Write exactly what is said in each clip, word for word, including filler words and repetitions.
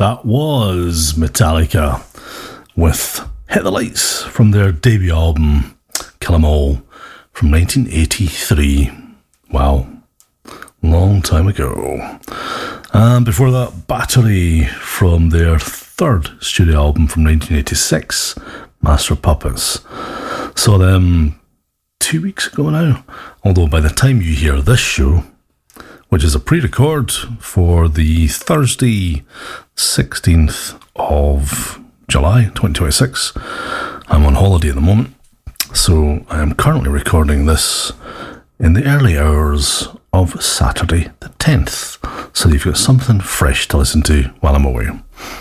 That was Metallica with Hit the Lights from their debut album, Kill 'Em All, from nineteen eighty-three. Wow, long time ago. And before that, Battery from their third studio album from nineteen eighty-six, Master of Puppets. Saw them two weeks ago now, although by the time you hear this show, which is a pre-record for the Thursday, sixteenth of July, twenty twenty-six. I'm on holiday at the moment, so I am currently recording this in the early hours of Saturday the tenth, so you've got something fresh to listen to while I'm away.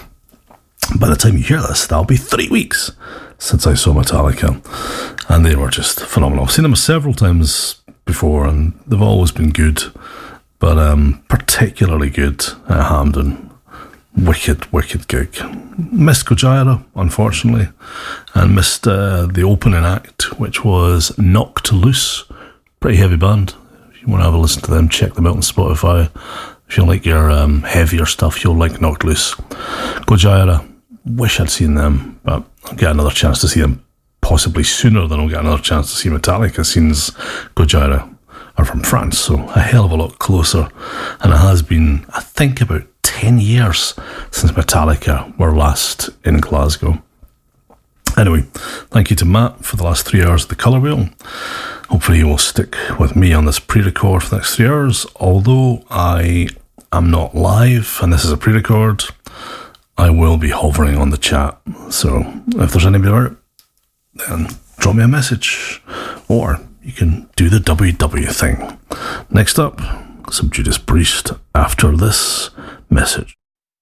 By the time you hear this, that'll be three weeks since I saw Metallica, and they were just phenomenal. I've seen them several times before, and they've always been good, but um, particularly good at Hampden. Wicked, wicked gig. Missed Gojira, unfortunately, and missed uh, the opening act, which was Knocked Loose. Pretty heavy band. If you want to have a listen to them, check them out on Spotify. If you like your um, heavier stuff, you'll like Knocked Loose. Gojira, wish I'd seen them, but I'll get another chance to see them possibly sooner than I'll get another chance to see Metallica, since Gojira are from France, so a hell of a lot closer. And it has been, I think, about ten years since Metallica were last in Glasgow. Anyway, thank you to Matt for the last three hours of the Colour Wheel. Hopefully he will stick with me on this pre-record for the next three hours. Although I am not live and this is a pre-record, I will be hovering on the chat. So if there's anybody out, then drop me a message, or you can do the W W thing. Next up, some Judas Priest after this message.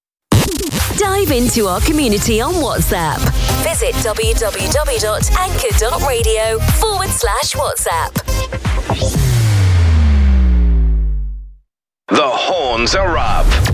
Dive into our community on WhatsApp. Visit www.anchor.radio forward slash WhatsApp. The horns are up.